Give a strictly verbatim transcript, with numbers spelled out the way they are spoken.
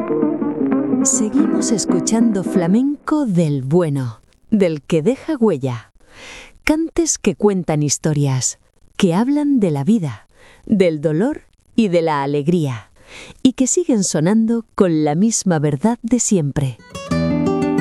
Seguimos escuchando flamenco del bueno, del que deja huella. Cantes que cuentan historias, que hablan de la vida, del dolor y de la alegría, y que siguen sonando con la misma verdad de siempre.